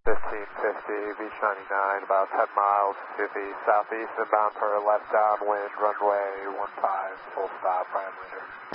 1550, Beach 99, about 10 miles to the southeast, inbound for left downwind, runway 15, full stop, parameter.